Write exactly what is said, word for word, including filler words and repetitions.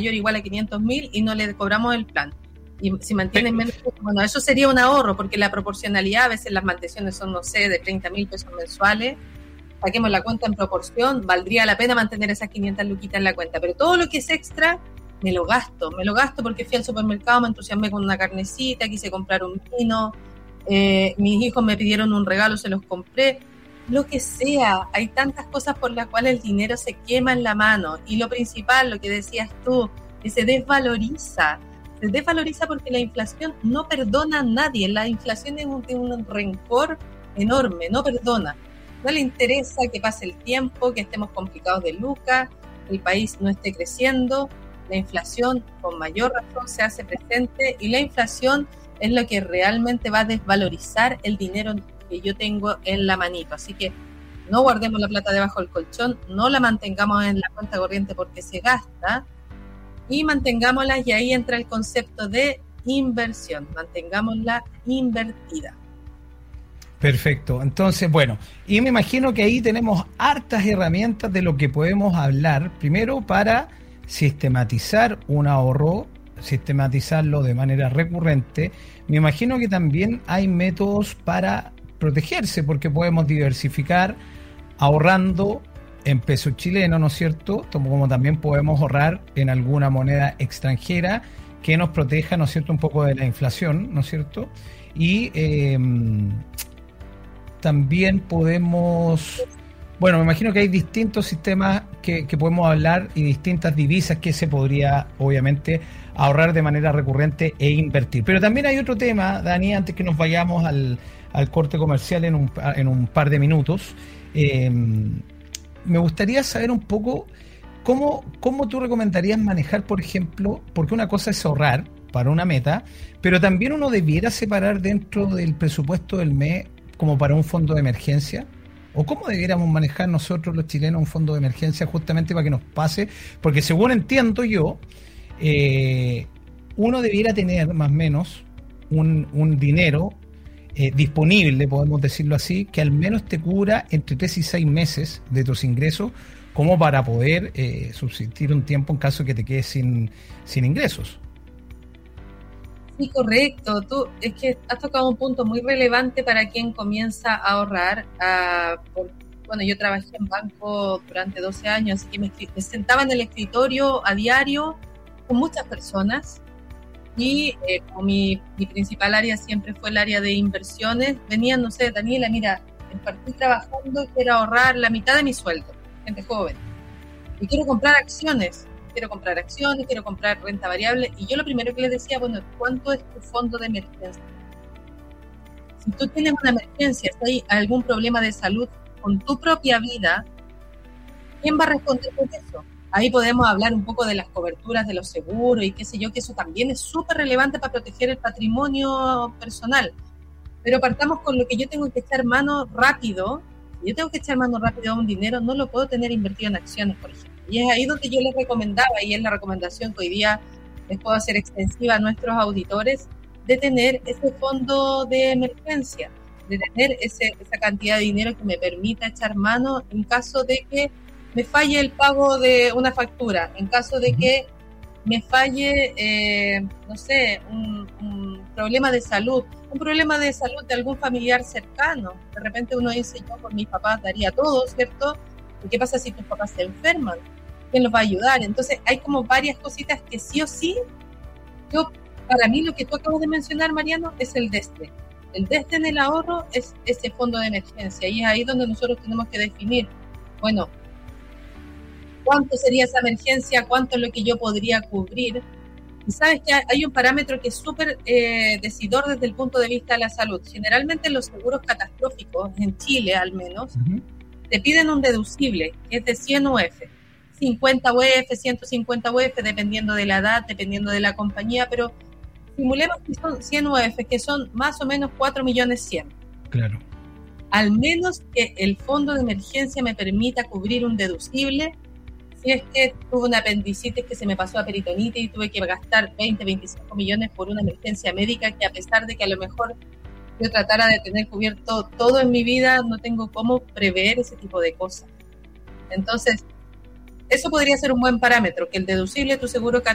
mayor o igual a quinientos mil y no le cobramos el plan. Y si mantienes menos, bueno, eso sería un ahorro, porque la proporcionalidad, a veces las mantenciones son, no sé, de treinta mil pesos mensuales, saquemos la cuenta en proporción, valdría la pena mantener esas quinientas luquitas en la cuenta, pero todo lo que es extra, me lo gasto, me lo gasto porque fui al supermercado, me entusiasmé con una carnecita, quise comprar un vino, eh, mis hijos me pidieron un regalo, se los compré, lo que sea, hay tantas cosas por las cuales el dinero se quema en la mano, y lo principal, lo que decías tú, que se desvaloriza, se desvaloriza porque la inflación no perdona a nadie, la inflación es un, un rencor enorme, no perdona, no le interesa que pase el tiempo, que estemos complicados de lucas, el país no esté creciendo, la inflación con mayor razón se hace presente y la inflación es lo que realmente va a desvalorizar el dinero que yo tengo en la manito, así que no guardemos la plata debajo del colchón, no la mantengamos en la cuenta corriente porque se gasta, y mantengámosla, y ahí entra el concepto de inversión, mantengámosla invertida. Perfecto, entonces bueno, y me imagino que ahí tenemos hartas herramientas de lo que podemos hablar, primero para sistematizar un ahorro, sistematizarlo de manera recurrente. Me imagino que también hay métodos para protegerse, porque podemos diversificar ahorrando en peso chileno, ¿no es cierto? Como también podemos ahorrar en alguna moneda extranjera que nos proteja, ¿no es cierto?, un poco de la inflación, ¿no es cierto? Y eh, también podemos, bueno, me imagino que hay distintos sistemas que, que podemos hablar y distintas divisas que se podría, obviamente, ahorrar de manera recurrente e invertir. Pero también hay otro tema, Dani, antes que nos vayamos al, al corte comercial en un, en un par de minutos. Eh, me gustaría saber un poco cómo, cómo tú recomendarías manejar, por ejemplo, porque una cosa es ahorrar para una meta, pero también uno debiera separar dentro del presupuesto del mes como para un fondo de emergencia. ¿O cómo debiéramos manejar nosotros los chilenos un fondo de emergencia justamente para que nos pase? Porque según entiendo yo, eh, uno debiera tener más o menos un, un dinero eh, disponible, podemos decirlo así, que al menos te cubra entre tres y seis meses de tus ingresos, como para poder eh, subsistir un tiempo en caso de que te quedes sin, sin ingresos. Sí, correcto. Tú, es que has tocado un punto muy relevante para quien comienza a ahorrar. Uh, por, bueno, yo trabajé en banco durante doce años, así que me, me sentaba en el escritorio a diario con muchas personas y eh, como mi, mi principal área siempre fue el área de inversiones, venían, no sé, Daniela, mira, partí trabajando y quiero ahorrar la mitad de mi sueldo, gente joven, y quiero comprar acciones. quiero comprar acciones, quiero comprar renta variable, y yo lo primero que les decía, bueno, ¿cuánto es tu fondo de emergencia? Si tú tienes una emergencia, si hay algún problema de salud con tu propia vida, ¿quién va a responder con eso? Ahí podemos hablar un poco de las coberturas de los seguros y qué sé yo, que eso también es súper relevante para proteger el patrimonio personal. Pero partamos con lo que yo tengo que echar mano rápido. Si yo tengo que echar mano rápido a un dinero, no lo puedo tener invertido en acciones, por ejemplo. Y es ahí donde yo les recomendaba, y es la recomendación que hoy día les puedo hacer extensiva a nuestros auditores, de tener ese fondo de emergencia, de tener ese, esa cantidad de dinero que me permita echar mano en caso de que me falle el pago de una factura, en caso de que me falle, eh, no sé, un, un problema de salud, un problema de salud de algún familiar cercano. De repente uno dice, yo por mis papás daría todo, ¿cierto? ¿Y qué pasa si tus papás se enferman? ¿Quién los va a ayudar? Entonces hay como varias cositas que sí o sí, yo, para mí lo que tú acabas de mencionar, Mariano, es el desde. El desde en el ahorro es ese fondo de emergencia, y es ahí donde nosotros tenemos que definir, bueno, ¿cuánto sería esa emergencia? ¿Cuánto es lo que yo podría cubrir? Y sabes que hay un parámetro que es súper eh, decidor desde el punto de vista de la salud. Generalmente los seguros catastróficos, en Chile al menos, uh-huh, te piden un deducible, que es de cien U F, cincuenta U F, ciento cincuenta U F, dependiendo de la edad, dependiendo de la compañía, pero simulemos que son cien U F, que son más o menos cuatro millones cien. Claro. Al menos que el fondo de emergencia me permita cubrir un deducible. Si es que tuve una apendicitis que se me pasó a peritonitis y tuve que gastar veinte, veinticinco millones por una emergencia médica, que a pesar de que a lo mejor yo tratara de tener cubierto todo en mi vida, no tengo cómo prever ese tipo de cosas. Entonces, eso podría ser un buen parámetro, que el deducible de tu seguro